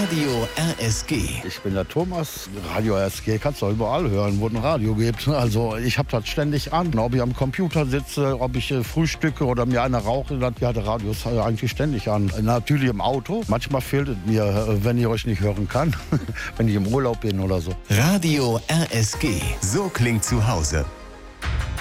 Radio RSG. Ich bin der Thomas. Radio RSG kannst du überall hören, wo es ein Radio gibt. Also ich habe das ständig an. Ob ich am Computer sitze, ob ich frühstücke oder mir eine rauche, dann ja, der Radio ist eigentlich ständig an. Natürlich im Auto. Manchmal fehlt es mir, wenn ich euch nicht hören kann, wenn ich im Urlaub bin oder so. Radio RSG. So klingt zu Hause.